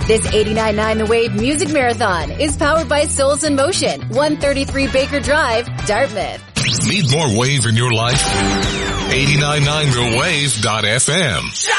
This 89.9 The Wave Music Marathon is powered by Souls in Motion, 133 Baker Drive, Dartmouth. Need more wave in your life? 89.9thewave.fm.